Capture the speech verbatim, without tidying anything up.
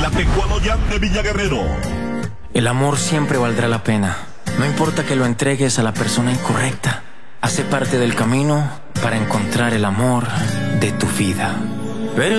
la Tecualoyan de Villa Guerrero. El amor siempre valdrá la pena. No importa que lo entregues a la persona incorrecta. Hace parte del camino para encontrar el amor de tu vida.